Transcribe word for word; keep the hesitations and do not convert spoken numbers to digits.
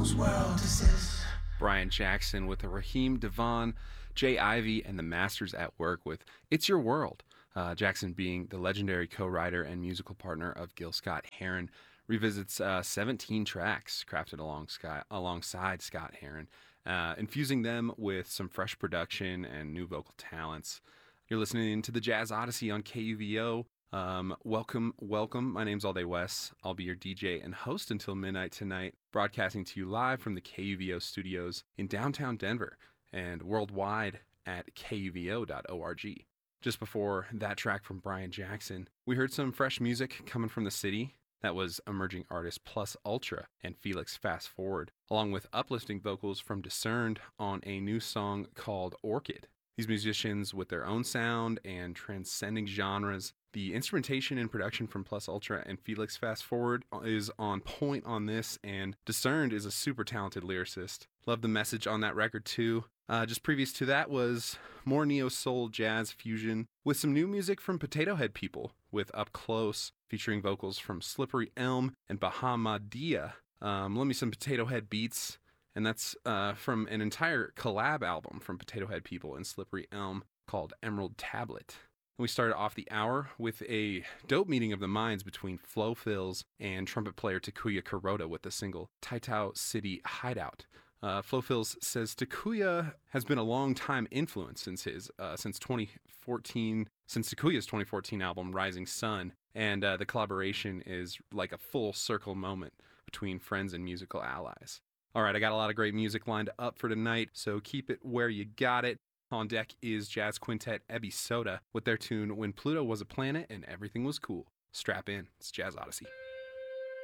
whose world this is. Brian Jackson with Raheem Devon, Jay Ivy, and the Masters at Work with It's Your World. Uh, Jackson, being the legendary co-writer and musical partner of Gil Scott-Heron, revisits uh, seventeen tracks crafted along Scott, alongside Scott-Heron, uh, infusing them with some fresh production and new vocal talents. You're listening to the Jazz Odyssey on K U V O. Um, welcome, welcome. My name's All Day Wes. I'll be your D J and host until midnight tonight, broadcasting to you live from the K U V O studios in downtown Denver and worldwide at K U V O dot org. Just before that track from Brian Jackson, we heard some fresh music coming from the city. That was emerging artist Plus Ultra and Felix Fast Forward, along with uplifting vocals from Discerned on a new song called Orchid. These musicians with their own sound and transcending genres. The instrumentation and production from Plus Ultra and Felix Fast Forward is on point on this, and Discerned is a super talented lyricist. Love the message on that record too. Uh, just previous to that was more neo-soul jazz fusion with some new music from Potato Head People with Up Close, featuring vocals from Slippery Elm and Bahamadia. Um, love me some Potato Head beats, and that's uh, from an entire collab album from Potato Head People and Slippery Elm called Emerald Tablet. We started off the hour with a dope meeting of the minds between Flo Fils and trumpet player Takuya Kuroda with the single Taitao City Hideout. Uh, Flo Fils says Takuya has been a long-time influence since his uh, since twenty fourteen, since Takuya's twenty fourteen album Rising Sun, and uh, the collaboration is like a full circle moment between friends and musical allies. All right, I got a lot of great music lined up for tonight, so keep it where you got it. On deck is jazz quintet Ebby Soda with their tune When Pluto Was a Planet and Everything Was Cool. Strap in, it's Jazz Odyssey.